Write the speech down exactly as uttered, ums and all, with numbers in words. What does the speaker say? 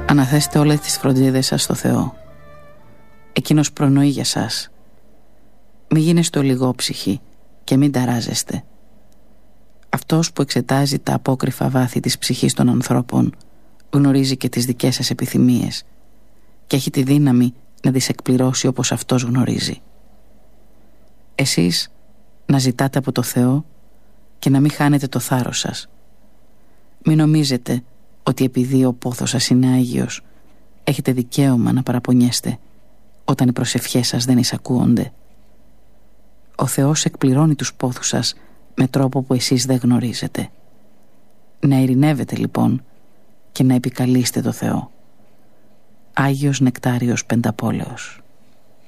Αναθέστε όλες τις φροντίδες σας στο Θεό. Εκείνος προνοεί για σας. Μη γίνεστε ολιγόψυχοι και μην ταράζεστε. Αυτός που εξετάζει τα απόκρυφα βάθη της ψυχής των ανθρώπων γνωρίζει και τις δικές σας επιθυμίες και έχει τη δύναμη να τις εκπληρώσει όπως αυτός γνωρίζει. Εσείς να ζητάτε από το Θεό και να μην χάνετε το θάρρος σας. Μην νομίζετε ότι επειδή ο πόθος σας είναι άγιος έχετε δικαίωμα να παραπονιέστε όταν οι προσευχές σας δεν εισακούονται. Ο Θεός εκπληρώνει τους πόθους σας με τρόπο που εσείς δεν γνωρίζετε. Να ειρηνεύετε λοιπόν και να επικαλείστε το Θεό. Άγιος Νεκτάριος Πενταπόλεως.